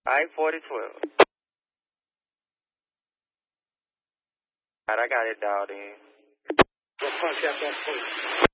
I-4012. Alright, I got it dialed in. What contact that point?